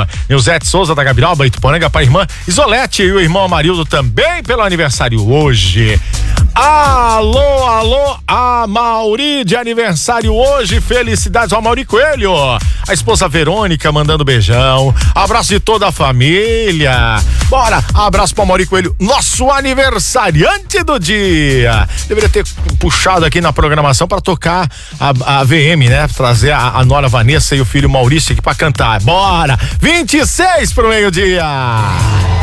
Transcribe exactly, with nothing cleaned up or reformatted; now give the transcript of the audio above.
Nilzete Souza da Gabiroba, Ituporanga, para a irmã Isolete e o irmão Amarildo também pelo aniversário hoje. Alô, alô, a Mauri de aniversário hoje, felicidades ao Mauri Coelho, a esposa Verônica mandando beijão, abraço de toda a família, bora, abraço para o Mauri Coelho, nosso aniversariante do dia, deveria ter puxado aqui na programação para tocar a, a V M, né, trazer a, a nora Vanessa e o filho Maurício aqui para cantar, bora, vinte e seis pro meio-dia.